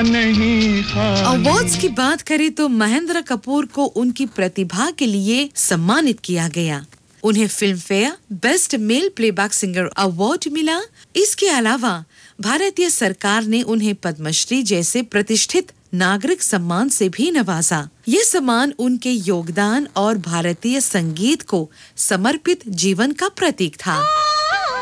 नहीं खाली। अवार्ड्स की बात करें तो महेंद्र कपूर को उनकी प्रतिभा के लिए सम्मानित किया गया। उन्हें film fair best male playback singer award मिला। इसके अलावा भारतीय सरकार ने उन्हें पद्मश्री जैसे प्रतिष्ठित नागरिक सम्मान से भी नवाजा। ये सम्मान उनके योगदान और भारतीय संगीत को समर्पित जीवन का प्रतीक था।